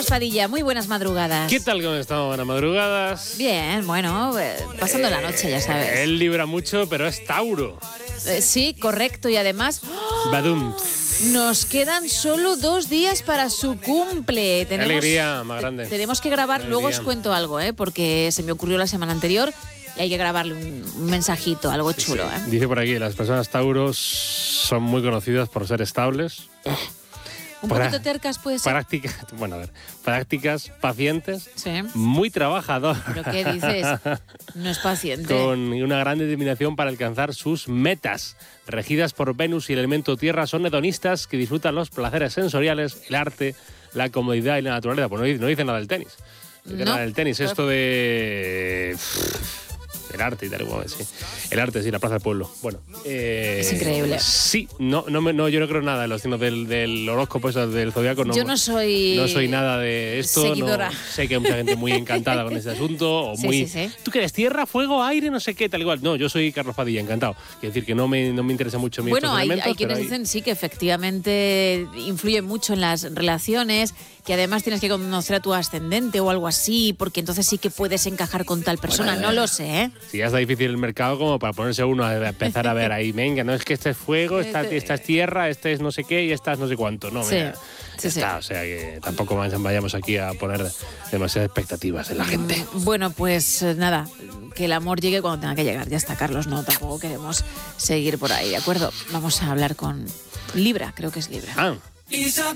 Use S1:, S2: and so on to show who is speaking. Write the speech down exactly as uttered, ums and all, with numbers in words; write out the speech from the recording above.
S1: Carlos Padilla, muy buenas madrugadas.
S2: ¿Qué tal? ¿Cómo estamos? Buenas madrugadas.
S1: Bien, bueno, eh, pasando eh, la noche, ya sabes.
S2: Él libra mucho, pero es Tauro.
S1: Eh, sí, correcto, y además... ¡oh!
S2: Badum.
S1: Nos quedan solo dos días para su cumple. Tenemos,
S2: Qué alegría más grande.
S1: Tenemos que grabar, luego os cuento algo, ¿eh? Porque se me ocurrió la semana anterior y hay que grabarle un, un mensajito, algo sí, chulo.
S2: Sí.
S1: ¿eh?
S2: Dice por aquí, las personas Tauros son muy conocidas por ser estables.
S1: Un Para, poquito tercas puede ser.
S2: Prácticas, bueno, a ver, prácticas, pacientes,
S1: sí.
S2: muy trabajadoras.
S1: ¿Pero qué dices? No es paciente.
S2: Con una gran determinación para alcanzar sus metas. Regidas por Venus y el elemento tierra, son hedonistas que disfrutan los placeres sensoriales, el arte, la comodidad y la naturaleza. Pues no dice, no dice nada del tenis. No dice no, nada del tenis, pero... esto de... El arte y tal, bueno, sí. El arte, sí, la Plaza del Pueblo. Bueno. Eh,
S1: es increíble.
S2: Sí, no, no, no, yo no creo nada en los signos del, del horóscopo, eso, del zodiaco. No,
S1: yo no soy.
S2: No soy nada de esto.
S1: Seguidora.
S2: No, sé que hay mucha gente muy encantada con este asunto. O
S1: sí,
S2: muy.
S1: Sí, sí.
S2: ¿Tú qué eres? Tierra, fuego, aire, no sé qué, tal igual. No, yo soy Carlos Padilla, encantado. Quiero decir que no me, no me interesa mucho mi
S1: Bueno, hay,
S2: elementos,
S1: hay quienes
S2: hay...
S1: dicen sí que efectivamente influye mucho en las relaciones, que además tienes que conocer a tu ascendente o algo así, porque entonces sí que puedes encajar con tal persona. Bueno, no lo sé, ¿eh?
S2: Sí, ya está difícil el mercado como para ponerse uno a empezar a ver ahí, venga, no es que este es fuego, esta, esta es tierra, este es no sé qué y esta es no sé cuánto. No,
S1: sí,
S2: mira,
S1: sí,
S2: está,
S1: sí.
S2: O sea que tampoco vayamos aquí a poner demasiadas expectativas en la gente.
S1: Bueno, pues nada, que el amor llegue cuando tenga que llegar. Ya está, Carlos, no, tampoco queremos seguir por ahí, ¿de acuerdo? Vamos a hablar con Libra, creo que es Libra.
S2: Ah.